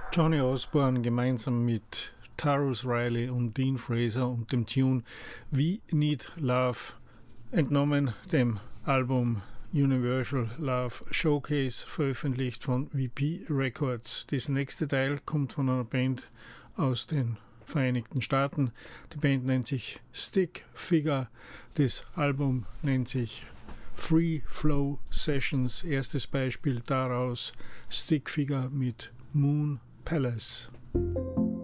Johnny Osbourne gemeinsam mit Tarrus Riley und Dean Fraser und dem Tune We Need Love, entnommen dem Album Universal Love Showcase, veröffentlicht von VP Records. Das nächste Teil kommt von einer Band aus den Vereinigten Staaten. Die Band nennt sich Stick Figure. Das Album nennt sich Free Flow Sessions. Erstes Beispiel daraus Stick Figure mit Moon Palace.